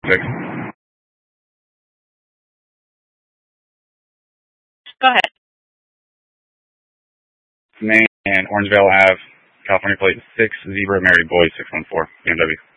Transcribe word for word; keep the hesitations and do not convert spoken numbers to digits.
Six. Go ahead. Maine and Orangevale Ave, California plate six, Zebra Mary Boy six one four, B M W.